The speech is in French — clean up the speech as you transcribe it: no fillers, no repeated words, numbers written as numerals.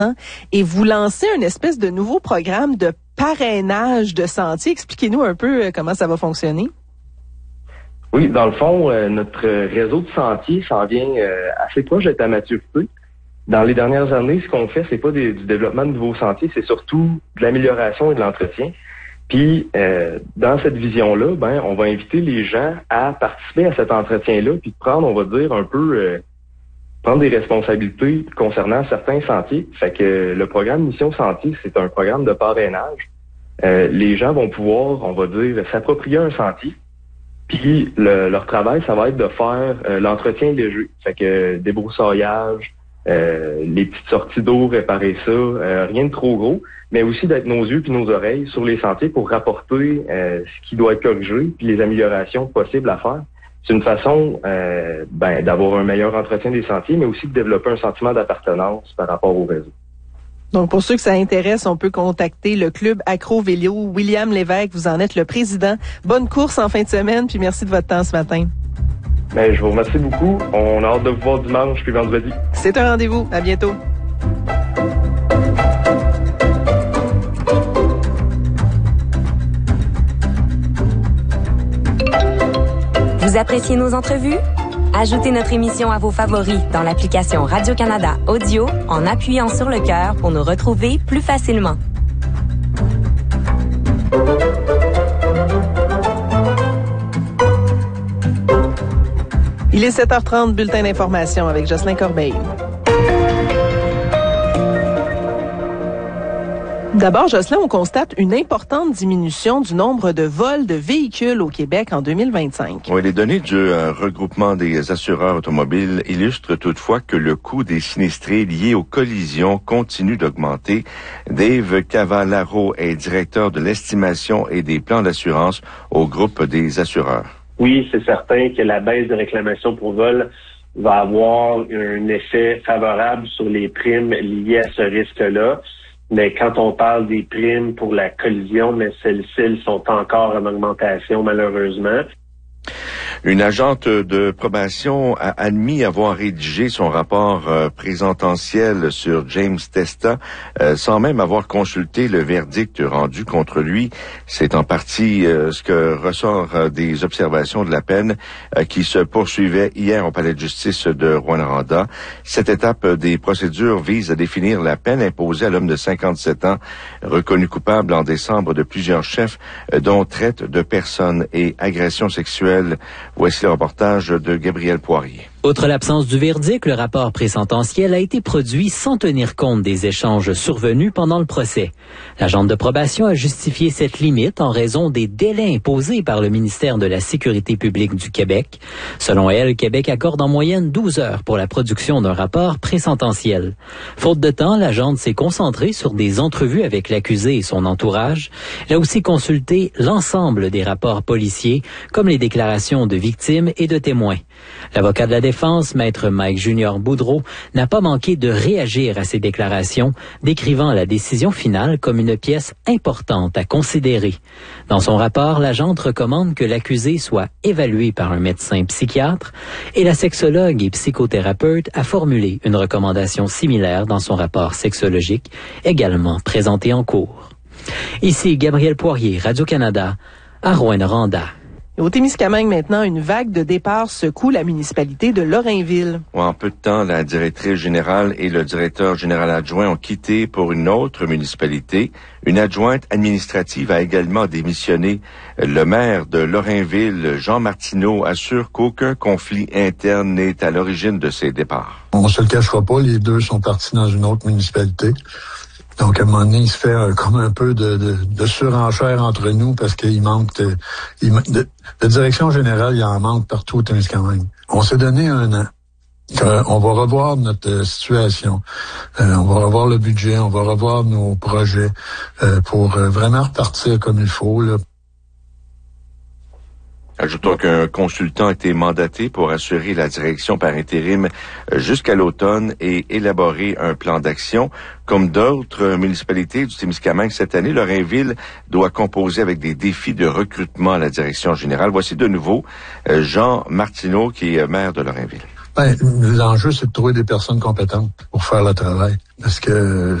et vous lancez une espèce de nouveau programme de parrainage de sentiers. Expliquez-nous un peu comment ça va fonctionner. Oui, dans le fond, notre réseau de sentiers s'en vient assez proche d'être à maturité. Dans les dernières années, ce qu'on fait, c'est pas du développement de nouveaux sentiers, c'est surtout de l'amélioration et de l'entretien. Puis, dans cette vision-là, on va inviter les gens à participer à cet entretien-là, puis de prendre, on va dire, un peu, prendre des responsabilités concernant certains sentiers. Fait que le programme Mission Sentier, c'est un programme de parrainage. Les gens vont pouvoir, on va dire, s'approprier un sentier. Puis leur travail, ça va être de faire l'entretien léger. Fait que débroussaillage, les petites sorties d'eau, réparer ça, rien de trop gros, mais aussi d'être nos yeux puis nos oreilles sur les sentiers pour rapporter ce qui doit être corrigé puis les améliorations possibles à faire. C'est une façon d'avoir un meilleur entretien des sentiers, mais aussi de développer un sentiment d'appartenance par rapport au réseau. Donc, pour ceux que ça intéresse, on peut contacter le club Accro-Vélo. William Lévesque, vous en êtes le président. Bonne course en fin de semaine, puis merci de votre temps ce matin. Je vous remercie beaucoup. On a hâte de vous voir dimanche puis vendredi. C'est un rendez-vous. À bientôt. Vous appréciez nos entrevues? Ajoutez notre émission à vos favoris dans l'application Radio-Canada Audio en appuyant sur le cœur pour nous retrouver plus facilement. Il est 7h30, bulletin d'information avec Jocelyn Corbeil. D'abord, Jocelyn, on constate une importante diminution du nombre de vols de véhicules au Québec en 2025. Oui, les données du regroupement des assureurs automobiles illustrent toutefois que le coût des sinistrés liés aux collisions continue d'augmenter. Dave Cavallaro est directeur de l'estimation et des plans d'assurance au groupe des assureurs. Oui, c'est certain que la baisse de réclamation pour vol va avoir un effet favorable sur les primes liées à ce risque-là. Mais quand on parle des primes pour la collision, mais celles-ci sont encore en augmentation, malheureusement. Une agente de probation a admis avoir rédigé son rapport présententiel sur James Testa sans même avoir consulté le verdict rendu contre lui. C'est en partie ce que ressort des observations de la peine qui se poursuivait hier au palais de justice de Rouyn-Noranda. Cette étape des procédures vise à définir la peine imposée à l'homme de 57 ans, reconnu coupable en décembre de plusieurs chefs, dont traite de personnes et agressions sexuelles. Voici le reportage de Gabriel Poirier. Outre l'absence du verdict, le rapport présententiel a été produit sans tenir compte des échanges survenus pendant le procès. L'agente de probation a justifié cette limite en raison des délais imposés par le ministère de la Sécurité publique du Québec. Selon elle, Québec accorde en moyenne 12 heures pour la production d'un rapport présententiel. Faute de temps, l'agente s'est concentrée sur des entrevues avec l'accusé et son entourage. Elle a aussi consulté l'ensemble des rapports policiers, comme les déclarations de victimes et de témoins. L'avocat de la défense, maître Mike Junior Boudreau, n'a pas manqué de réagir à ces déclarations, décrivant la décision finale comme une pièce importante à considérer. Dans son rapport, l'agente recommande que l'accusé soit évalué par un médecin psychiatre et la sexologue et psychothérapeute a formulé une recommandation similaire dans son rapport sexologique, également présenté en cours. Ici Gabriel Poirier, Radio-Canada, à Rouyn-Noranda. Au Témiscamingue, maintenant, une vague de départ secoue la municipalité de Lorrainville. En peu de temps, la directrice générale et le directeur général adjoint ont quitté pour une autre municipalité. Une adjointe administrative a également démissionné. Le maire de Lorrainville, Jean Martineau, assure qu'aucun conflit interne n'est à l'origine de ces départs. On se le cachera pas, les deux sont partis dans une autre municipalité. Donc, à un moment donné, il se fait comme un peu de surenchère entre nous parce qu'il manque de direction générale, il en manque partout au Témiscamingue. On s'est donné 1 an. On va revoir notre situation. On va revoir le budget, on va revoir nos projets pour vraiment repartir comme il faut, là. Ajoutons qu'un consultant a été mandaté pour assurer la direction par intérim jusqu'à l'automne et élaborer un plan d'action. Comme d'autres municipalités du Témiscamingue cette année, Lorrainville doit composer avec des défis de recrutement à la direction générale. Voici de nouveau Jean Martineau qui est maire de Lorrainville. Ben, l'enjeu, c'est de trouver des personnes compétentes pour faire le travail. Parce que